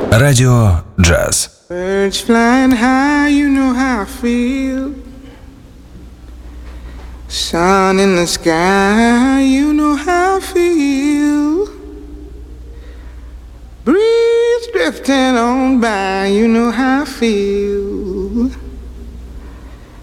Радио Джаз. Birds flying high, you know how I feel. Sun in the sky, you know how I feel. Breeze drifting on by, you know how I feel.